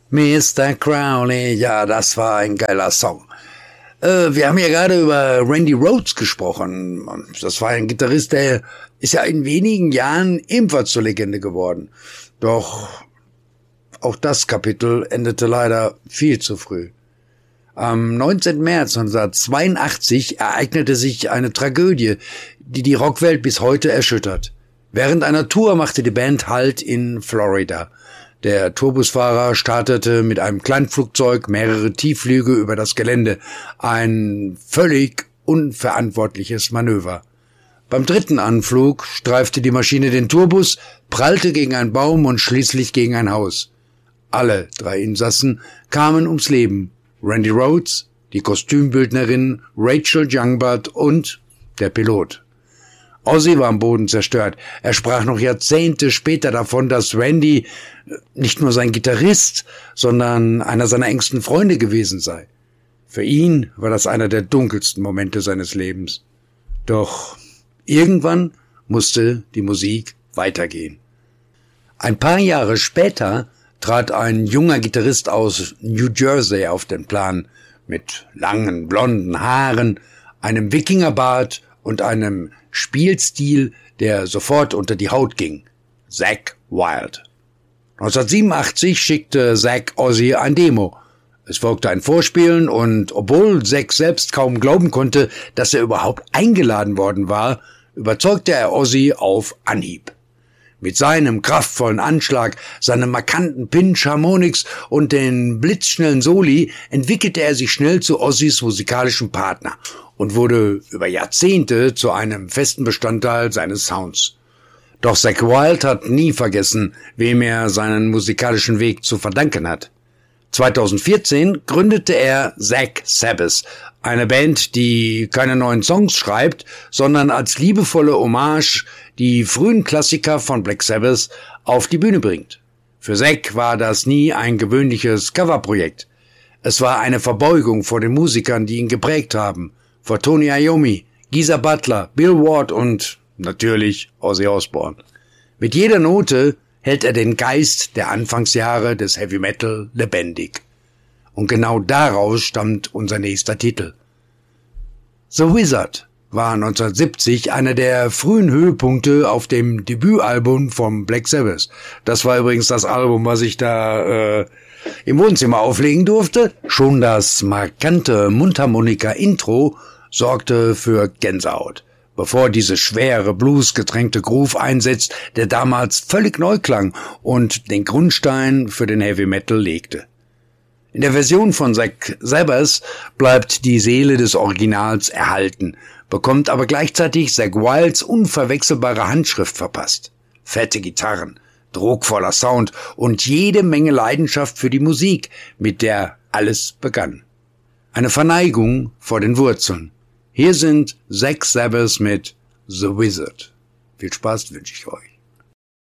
Mr. Crowley, ja, das war ein geiler Song. Wir haben ja gerade über Randy Rhoads gesprochen. Das war ein Gitarrist, der ist ja in wenigen Jahren ebenfalls zur Legende geworden. Doch auch das Kapitel endete leider viel zu früh. Am 19. März 1982 ereignete sich eine Tragödie, die die Rockwelt bis heute erschüttert. Während einer Tour machte die Band Halt in Florida. Der Tourbusfahrer startete mit einem Kleinflugzeug mehrere Tiefflüge über das Gelände. Ein völlig unverantwortliches Manöver. Beim dritten Anflug streifte die Maschine den Tourbus, prallte gegen einen Baum und schließlich gegen ein Haus. Alle 3 Insassen kamen ums Leben. Randy Rhoads, die Kostümbildnerin Rachel Youngblood und der Pilot. Ozzy war am Boden zerstört. Er sprach noch Jahrzehnte später davon, dass Randy nicht nur sein Gitarrist, sondern einer seiner engsten Freunde gewesen sei. Für ihn war das einer der dunkelsten Momente seines Lebens. Doch irgendwann musste die Musik weitergehen. Ein paar Jahre später trat ein junger Gitarrist aus New Jersey auf den Plan, mit langen blonden Haaren, einem Wikingerbart und einem Spielstil, der sofort unter die Haut ging. Zakk Wylde. 1987 schickte Zakk Ozzy ein Demo. Es folgte ein Vorspielen und obwohl Zakk selbst kaum glauben konnte, dass er überhaupt eingeladen worden war, überzeugte er Ozzy auf Anhieb. Mit seinem kraftvollen Anschlag, seinem markanten Pinch Harmonics und den blitzschnellen Soli entwickelte er sich schnell zu Ozzys musikalischen Partner und wurde über Jahrzehnte zu einem festen Bestandteil seines Sounds. Doch Zakk Wylde hat nie vergessen, wem er seinen musikalischen Weg zu verdanken hat. 2014 gründete er Zakk Sabbath, eine Band, die keine neuen Songs schreibt, sondern als liebevolle Hommage die frühen Klassiker von Black Sabbath auf die Bühne bringt. Für Zakk war das nie ein gewöhnliches Coverprojekt. Es war eine Verbeugung vor den Musikern, die ihn geprägt haben, vor Tony Iommi, Geezer Butler, Bill Ward und natürlich Ozzy Osbourne. Mit jeder Note hält er den Geist der Anfangsjahre des Heavy Metal lebendig. Und genau daraus stammt unser nächster Titel. The Wizard war 1970 einer der frühen Höhepunkte auf dem Debütalbum vom Black Sabbath. Das war übrigens das Album, was ich da im Wohnzimmer auflegen durfte. Schon das markante Mundharmonika-Intro sorgte für Gänsehaut, bevor diese schwere, bluesgetränkte Groove einsetzt, der damals völlig neu klang und den Grundstein für den Heavy Metal legte. In der Version von Zakk Sabbath bleibt die Seele des Originals erhalten, bekommt aber gleichzeitig Zakk Wyldes unverwechselbare Handschrift verpasst. Fette Gitarren, druckvoller Sound und jede Menge Leidenschaft für die Musik, mit der alles begann. Eine Verneigung vor den Wurzeln. Hier sind Zakk Sabbath mit The Wizard. Viel Spaß wünsche ich euch.